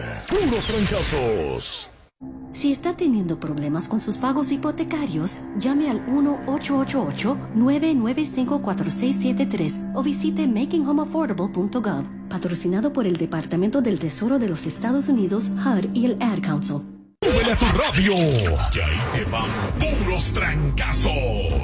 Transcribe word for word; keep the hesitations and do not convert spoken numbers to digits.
Puros Trancazos. Si está teniendo problemas con sus pagos hipotecarios, llame al uno ocho ocho ocho, nueve nueve cinco, cuatro seis siete tres o visite making home affordable punto gov. Patrocinado por el Departamento del Tesoro de los Estados Unidos, H U D y el Ad Council. ¡Súbele a tu radio! Que ahí te van puros trancazos.